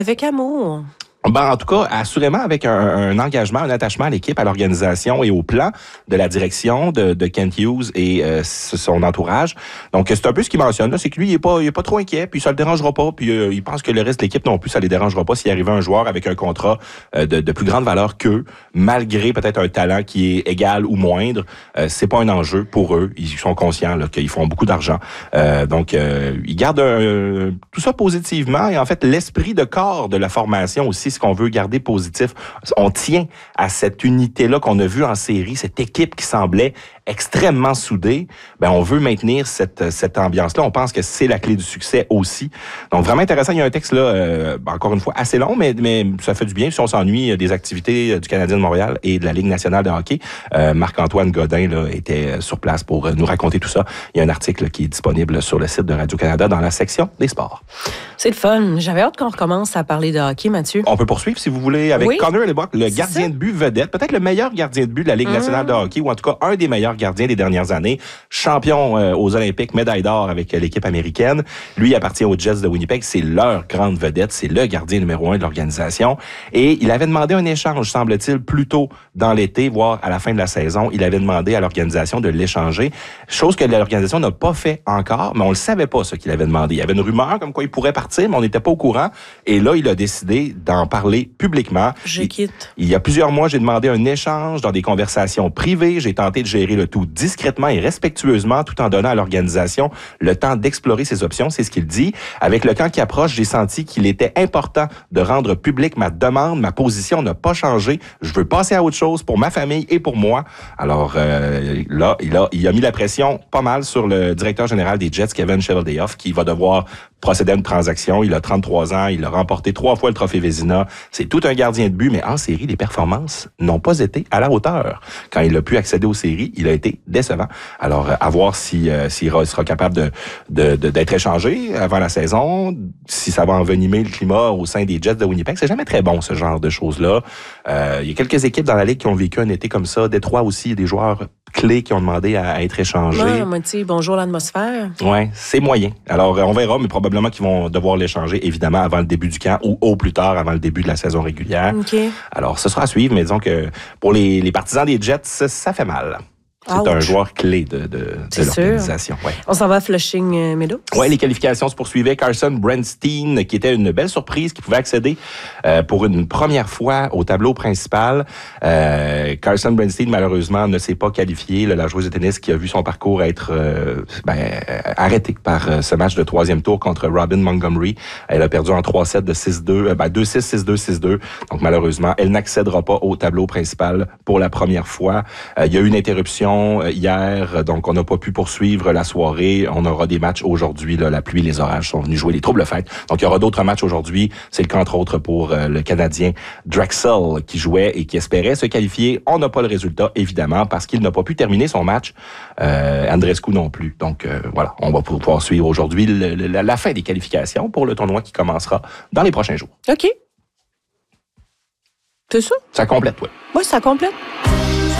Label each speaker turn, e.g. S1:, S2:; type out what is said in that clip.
S1: Avec amour.
S2: Ben, en tout cas, assurément avec un engagement, un attachement à l'équipe, à l'organisation et au plan de la direction de Kent Hughes et son entourage. Donc, c'est un peu ce qu'il mentionne, là, c'est que lui, il est pas trop inquiet, puis ça le dérangera pas, puis il pense que le reste de l'équipe non plus, ça les dérangera pas s'il arrivait un joueur avec un contrat de plus grande valeur qu'eux, malgré peut-être un talent qui est égal ou moindre. C'est pas un enjeu pour eux. Ils sont conscients là, qu'ils font beaucoup d'argent. Donc, ils gardent tout ça positivement et en fait, l'esprit de corps de la formation aussi, ce qu'on veut garder positif. On tient à cette unité-là qu'on a vue en série, cette équipe qui semblait extrêmement soudée. Ben, on veut maintenir cette ambiance-là. On pense que c'est la clé du succès aussi. Donc, vraiment intéressant. Il y a un texte, là, encore une fois, assez long, mais ça fait du bien si on s'ennuie des activités du Canadien de Montréal et de la Ligue nationale de hockey. Marc-Antoine Godin là, était sur place pour nous raconter tout ça. Il y a un article qui est disponible sur le site de Radio-Canada dans la section des sports.
S1: C'est le fun. J'avais hâte qu'on recommence à parler de hockey, Mathieu.
S2: On peut poursuivre, si vous voulez, avec Connor Hellebuck, le gardien de but vedette, peut-être le meilleur gardien de but de la Ligue nationale de hockey, ou en tout cas un des meilleurs gardiens des dernières années, champion aux Olympiques, médaille d'or avec l'équipe américaine. Lui, il appartient aux Jets de Winnipeg, c'est leur grande vedette, c'est le gardien numéro 1 de l'organisation. Et il avait demandé un échange, semble-t-il, plus tôt dans l'été, voire à la fin de la saison. Il avait demandé à l'organisation de l'échanger, chose que l'organisation n'a pas fait encore, mais on le savait pas, ce qu'il avait demandé. Il y avait une rumeur comme quoi il pourrait partir, mais on n'était pas au courant. Et là, il a décidé d'en parler publiquement.
S1: Je quitte.
S2: Il y a plusieurs mois, j'ai demandé un échange dans des conversations privées. J'ai tenté de gérer le tout discrètement et respectueusement, tout en donnant à l'organisation le temps d'explorer ses options. C'est ce qu'il dit. Avec le camp qui approche, j'ai senti qu'il était important de rendre public ma demande. Ma position n'a pas changé. Je veux passer à autre chose pour ma famille et pour moi. Alors là, il a mis la pression pas mal sur le directeur général des Jets, Kevin Cheveldayoff, qui va devoir procéder à une transaction. Il a 33 ans. Il a remporté 3 fois le trophée Vezina. C'est tout un gardien de but, mais en série, les performances n'ont pas été à la hauteur. Quand il a pu accéder aux séries, il a été décevant. Alors, à voir s'il sera capable d'être échangé avant la saison, si ça va envenimer le climat au sein des Jets de Winnipeg. C'est jamais très bon, ce genre de choses-là. Il y a quelques équipes dans la Ligue qui ont vécu un été comme ça. Détroit aussi, des joueurs clés qui ont demandé à être échangés.
S1: Ouais, moi, tu sais, bonjour l'atmosphère.
S2: Ouais, c'est moyen. Alors, on verra, mais probablement qu'ils vont devoir l'échanger, évidemment, avant le début du camp ou au plus tard, avant le début de la saison régulière.
S1: Okay.
S2: Alors, ce sera à suivre, mais disons que pour les partisans des Jets, ça fait mal. C'est un joueur clé de l'organisation. Ouais.
S1: On s'en va à Flushing Meadows.
S2: Oui, les qualifications se poursuivaient. Carson Bernstein, qui était une belle surprise, qui pouvait accéder pour une première fois au tableau principal. Carson Bernstein, malheureusement, ne s'est pas qualifié. La joueuse de tennis qui a vu son parcours être arrêté par ce match de 3e tour contre Robin Montgomery. Elle a perdu en 3-7 de 6-2, 2-6, 6-2, 6-2. Donc, malheureusement, elle n'accédera pas au tableau principal pour la première fois. Il y a eu une interruption hier, donc on n'a pas pu poursuivre la soirée. On aura des matchs aujourd'hui. Là, la pluie et les orages sont venus jouer les troubles fêtes. Donc il y aura d'autres matchs aujourd'hui. C'est le cas entre autres pour le Canadien Drexel qui jouait et qui espérait se qualifier. On n'a pas le résultat évidemment parce qu'il n'a pas pu terminer son match. Andreescu non plus. Donc voilà, on va pouvoir suivre aujourd'hui la fin des qualifications pour le tournoi qui commencera dans les prochains jours.
S1: OK. C'est ça?
S2: Ça complète, oui.
S1: Oui, ça complète.